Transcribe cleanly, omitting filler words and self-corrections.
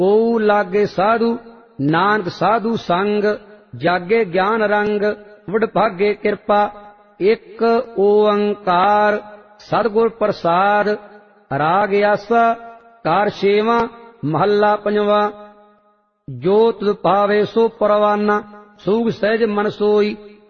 ਕੋਊ ਲਾਗੇ ਸਾਧੂ ਨਾਨਕ ਸਾਧੂ ਸੰਗ, ਜਾਗੇ ਗਿਆਨ ਰੰਗ ਵਡਭਾਗੇ ਕਿਰਪਾ। ਇੱਕ ਓੰਕਾਰ ਸਤਿਗੁਰ ਪ੍ਰਸਾਦ, ਰਾਗ ਆਸਾ ਕਾਰ ਛੇਵਾਂ ਮਹੱਲਾ ਪੰਜਵਾਂ। ਜੋ ਤੁਧ ਭਾਵੇ ਸੋ ਪਰਵਾਨਾ, ਸੂਗ ਸਹਿਜ ਮਨ ਸੋਈ।